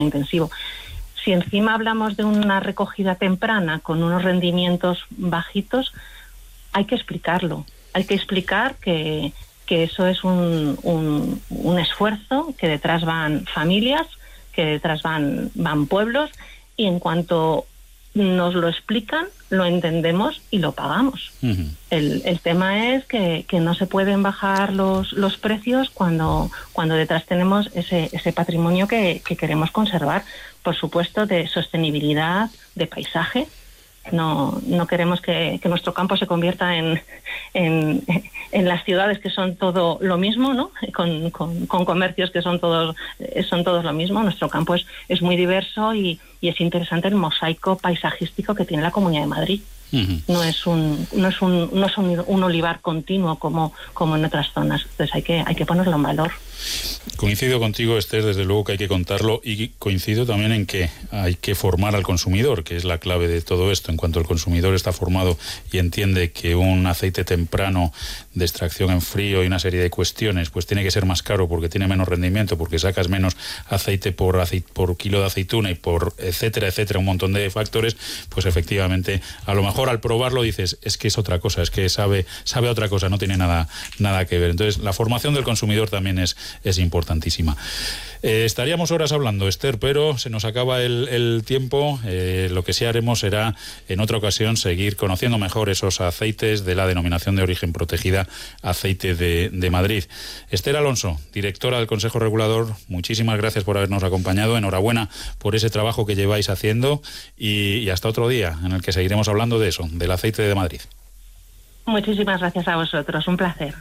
intensivo. Si encima hablamos de una recogida temprana con unos rendimientos bajitos, hay que explicarlo. Hay que explicar que eso es un esfuerzo, que detrás van familias, que detrás van pueblos, y en cuanto nos lo explican, lo entendemos y lo pagamos. Uh-huh. El tema es que no se pueden bajar los precios cuando detrás tenemos ese patrimonio que queremos conservar, por supuesto, de sostenibilidad, de paisaje. No queremos que nuestro campo se convierta en las ciudades, que son todo lo mismo, ¿no? Con comercios que son todos lo mismo. Nuestro campo es muy diverso y es interesante el mosaico paisajístico que tiene la Comunidad de Madrid. Uh-huh. No es un olivar continuo como en otras zonas. Entonces hay que ponerlo en valor. Coincido contigo, Esther, desde luego que hay que contarlo, y coincido también en que hay que formar al consumidor, que es la clave de todo esto. En cuanto el consumidor está formado y entiende que un aceite temprano de extracción en frío y una serie de cuestiones, pues tiene que ser más caro porque tiene menos rendimiento, porque sacas menos aceite por kilo de aceituna y por etcétera, un montón de factores, pues efectivamente, a lo mejor al probarlo dices, es que es otra cosa, es que sabe a otra cosa, no tiene nada que ver. Entonces, la formación del consumidor también es importantísima. Estaríamos horas hablando, Esther, pero se nos acaba el tiempo. Lo que sí haremos será, en otra ocasión, seguir conociendo mejor esos aceites de la denominación de origen protegida, aceite de Madrid. Esther Alonso, directora del Consejo Regulador, muchísimas gracias por habernos acompañado. Enhorabuena por ese trabajo que lleváis haciendo y hasta otro día en el que seguiremos hablando de eso, del aceite de Madrid. Muchísimas gracias a vosotros, un placer.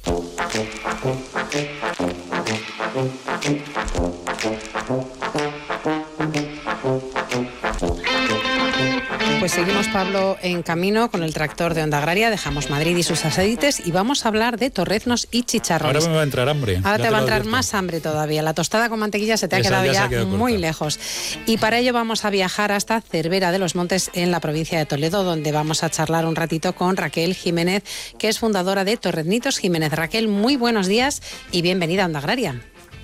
Pues seguimos, Pablo, en camino con el tractor de Onda Agraria. Dejamos Madrid y sus aceites y vamos a hablar de torreznos y chicharrones. Ahora me va a entrar hambre. Ahora te va a entrar más hambre todavía. La tostada con mantequilla se te ha quedado ya muy lejos. Y para ello vamos a viajar hasta Cervera de los Montes, en la provincia de Toledo, donde vamos a charlar un ratito con Raquel Jiménez, que es fundadora de Torreznitos Jiménez. Raquel, muy buenos días y bienvenida a Onda Agraria.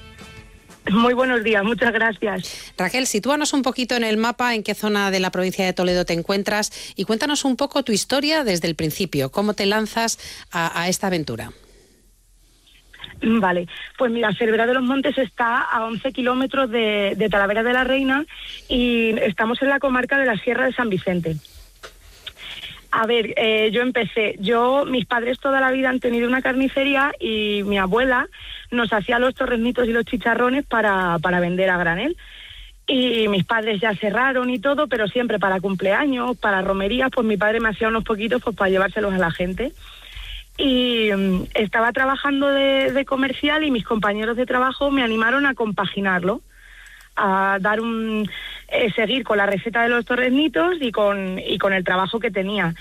Muy buenos días, muchas gracias. Raquel, sitúanos un poquito en el mapa, en qué zona de la provincia de Toledo te encuentras, y cuéntanos un poco tu historia desde el principio, cómo te lanzas a esta aventura. Vale, pues mira, Cervera de los Montes está a 11 kilómetros de Talavera de la Reina y estamos en la comarca de la Sierra de San Vicente. A ver, mis padres toda la vida han tenido una carnicería y mi abuela nos hacía los torreznitos y los chicharrones para vender a granel. Y mis padres ya cerraron y todo, pero siempre para cumpleaños, para romerías, pues mi padre me hacía unos poquitos pues para llevárselos a la gente. Y estaba trabajando de comercial y mis compañeros de trabajo me animaron a compaginarlo, a dar seguir con la receta de los torreznitos y con el trabajo que tenía.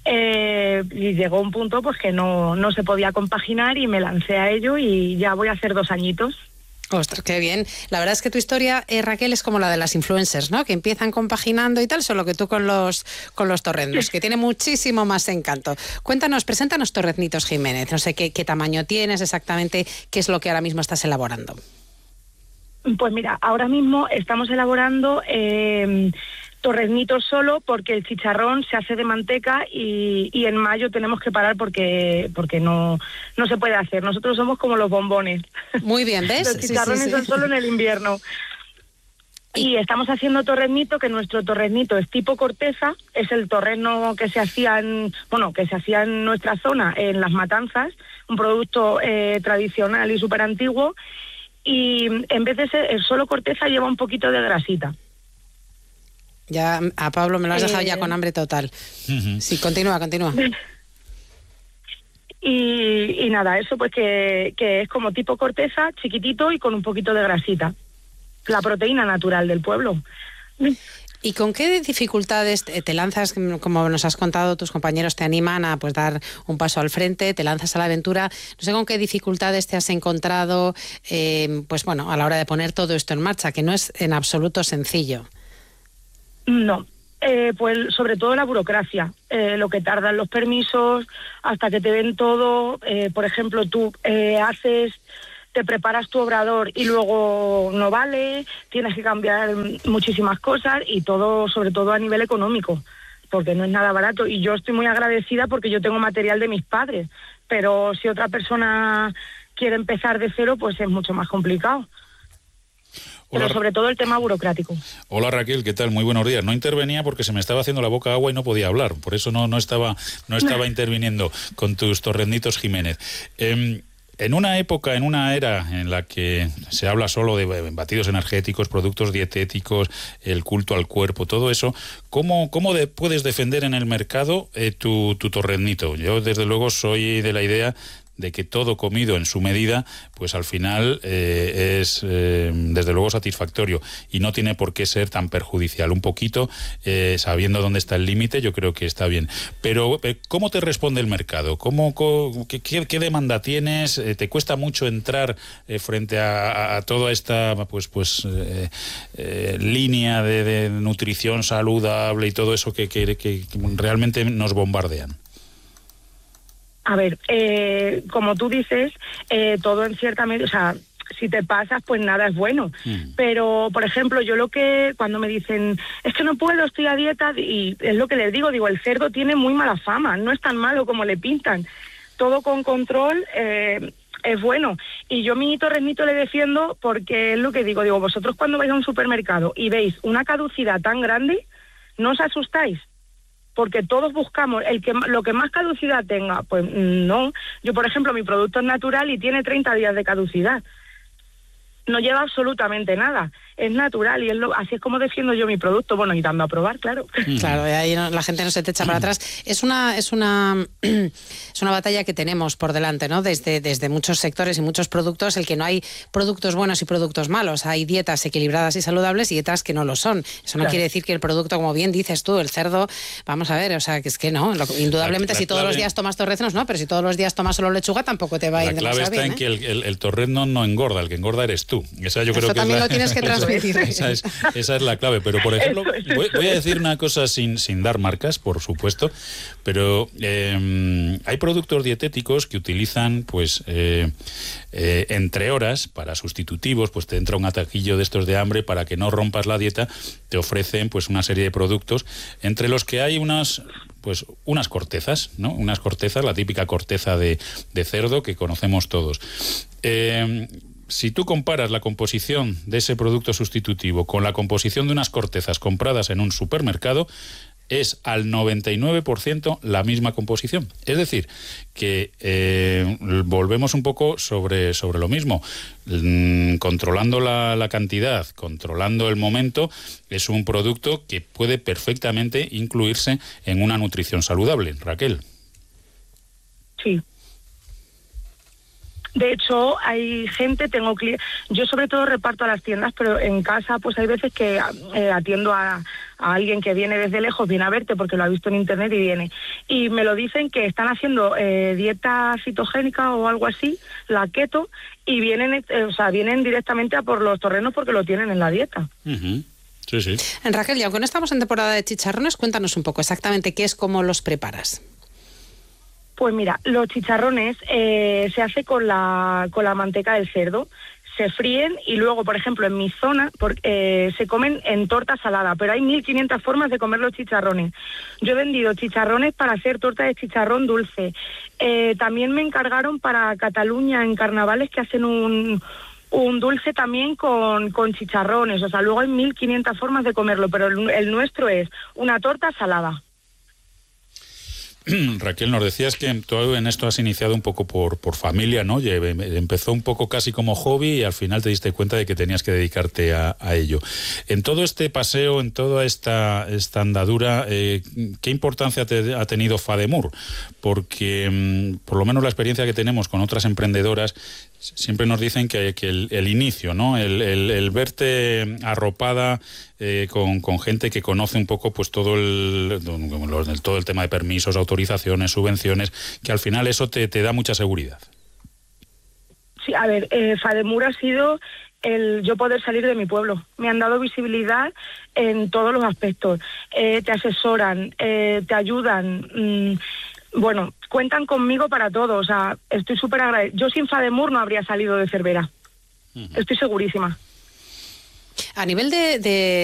Y llegó un punto pues que no se podía compaginar y me lancé a ello y ya voy a hacer 2 añitos. Ostras, qué bien. La verdad es que tu historia, Raquel, es como la de las influencers, ¿no? Que empiezan compaginando y tal, solo que tú con los torreznos, que tiene muchísimo más encanto. Preséntanos Torreznitos Jiménez. No sé qué tamaño tienes exactamente, qué es lo que ahora mismo estás elaborando. Pues mira, ahora mismo estamos elaborando torreznitos solo porque el chicharrón se hace de manteca y en mayo tenemos que parar porque no se puede hacer. Nosotros somos como los bombones. Muy bien, ¿ves? Los chicharrones son solo en el invierno. Y estamos haciendo torreznito, que nuestro torreznito es tipo corteza, es el torrezno que se hacía en nuestra zona, en Las Matanzas, un producto tradicional y súper antiguo. Y en vez de ser solo corteza lleva un poquito de grasita. Ya a Pablo me lo has dejado ya con hambre total. Uh-huh. Sí, continúa. Y nada, eso pues que es como tipo corteza, chiquitito y con un poquito de grasita. La proteína natural del pueblo. ¿Y con qué dificultades te lanzas? Como nos has contado, tus compañeros te animan a pues dar un paso al frente, te lanzas a la aventura. No sé con qué dificultades te has encontrado a la hora de poner todo esto en marcha, que no es en absoluto sencillo. No, pues sobre todo la burocracia, lo que tardan los permisos hasta que te den todo. Por ejemplo, tú haces te preparas tu obrador y luego no vale, tienes que cambiar muchísimas cosas y todo, sobre todo a nivel económico, porque no es nada barato. Y yo estoy muy agradecida porque yo tengo material de mis padres, pero si otra persona quiere empezar de cero, pues es mucho más complicado. Pero sobre todo el tema burocrático. Hola Raquel, ¿qué tal? Muy buenos días. No intervenía porque se me estaba haciendo la boca agua y no podía hablar, por eso no estaba interviniendo con tus torrenditos Jiménez. En una época, en una era en la que se habla solo de batidos energéticos, productos dietéticos, el culto al cuerpo, todo eso, ¿cómo puedes defender en el mercado tu torrendito? Yo desde luego soy de la idea de que todo comido en su medida, pues al final es desde luego satisfactorio y no tiene por qué ser tan perjudicial. Un poquito, sabiendo dónde está el límite, yo creo que está bien. Pero, ¿cómo te responde el mercado? ¿Qué demanda tienes? ¿Te cuesta mucho entrar frente a toda esta línea de nutrición saludable y todo eso que realmente nos bombardean? A ver, como tú dices, todo en cierta medida, o sea, si te pasas, pues nada es bueno. Pero, por ejemplo, yo cuando me dicen, es que no puedo, estoy a dieta, y es lo que les digo, el cerdo tiene muy mala fama, no es tan malo como le pintan. Todo con control es bueno. Y yo mi torrendito le defiendo porque es lo que digo, vosotros cuando vais a un supermercado y veis una caducidad tan grande, no os asustáis. Porque todos buscamos lo que más caducidad tenga. Pues no. Yo, por ejemplo, mi producto es natural y tiene 30 días de caducidad. No lleva absolutamente nada. Es natural y así es como defiendo yo mi producto. Bueno, y dando a probar, claro. Claro, y ahí la gente no se te echa para atrás. Es una batalla que tenemos por delante, ¿no? Desde muchos sectores y muchos productos, el que no hay productos buenos y productos malos. Hay dietas equilibradas y saludables y dietas que no lo son. Eso no quiere decir que el producto, como bien dices tú, el cerdo, vamos a ver, o sea, que es que no. Indudablemente, si todos los días tomas torreznos, no, pero si todos los días tomas solo lechuga, tampoco te va a ir demasiado bien. La clave está en que el torrezno no engorda, el que engorda eres tú. Esa yo creo que también lo tienes que transmitir. Esa es la clave. Pero, por ejemplo, voy a decir una cosa sin dar marcas, por supuesto, pero hay productos dietéticos que utilizan, pues, entre horas para sustitutivos, pues te entra un ataquillo de estos de hambre, para que no rompas la dieta, te ofrecen pues una serie de productos, entre los que hay unas cortezas, ¿no? Unas cortezas, la típica corteza de cerdo que conocemos todos. Si tú comparas la composición de ese producto sustitutivo con la composición de unas cortezas compradas en un supermercado, es al 99% la misma composición. Es decir, que volvemos un poco sobre lo mismo. Controlando la cantidad, controlando el momento, es un producto que puede perfectamente incluirse en una nutrición saludable. Raquel. Sí. De hecho, hay gente, yo sobre todo reparto a las tiendas, pero en casa pues hay veces que atiendo a alguien que viene desde lejos, viene a verte porque lo ha visto en internet y viene. Y me lo dicen que están haciendo dieta citogénica o algo así, la keto, y vienen directamente a por los torrenos porque lo tienen en la dieta. Uh-huh. Sí, sí. Raquel, y aunque no estamos en temporada de chicharrones, cuéntanos un poco exactamente qué es, cómo los preparas. Pues mira, los chicharrones se hace con la manteca del cerdo, se fríen y luego, por ejemplo, en mi zona se comen en torta salada, pero hay 1500 formas de comer los chicharrones. Yo he vendido chicharrones para hacer torta de chicharrón dulce. También me encargaron para Cataluña en carnavales que hacen un dulce también con chicharrones. O sea, luego hay 1500 formas de comerlo, pero el nuestro es una torta salada. Raquel, nos decías que tú en esto has iniciado un poco por familia, ¿no? Empezó un poco casi como hobby y al final te diste cuenta de que tenías que dedicarte a ello. En todo este paseo, en toda esta andadura, ¿qué importancia ha tenido Fademur? Porque por lo menos la experiencia que tenemos con otras emprendedoras siempre nos dicen que el inicio, ¿no? El verte arropada con gente que conoce un poco pues todo el tema de permisos, autorizaciones, subvenciones, que al final eso te da mucha seguridad. Sí, a ver, Fademur ha sido el yo poder salir de mi pueblo. Me han dado visibilidad en todos los aspectos. Te asesoran, te ayudan. bueno, cuentan conmigo para todo, o sea, estoy súper agradecida. Yo sin Fademur no habría salido de Cervera, estoy segurísima. A nivel de